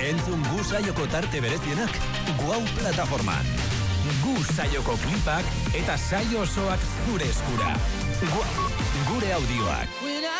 Entzun Gu saioko tarte berezienak Guau plataforman. Gu saioko klipak eta saio osoak zure eskura. Guau, gure audioak.